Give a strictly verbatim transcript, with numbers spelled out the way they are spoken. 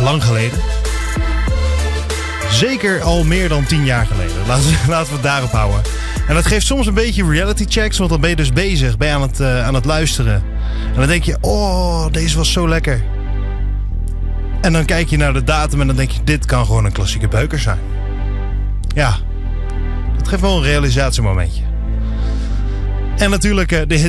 lang geleden. Zeker al meer dan tien jaar geleden. Laten we, laten we het daarop houden. En dat geeft soms een beetje reality checks. Want dan ben je dus bezig. Ben je aan het, uh, aan het luisteren. En dan denk je, oh, deze was zo lekker. En dan kijk je naar de datum en dan denk je, dit kan gewoon een klassieke beuker zijn. Ja, dat geeft wel een realisatiemomentje. En natuurlijk uh, de hit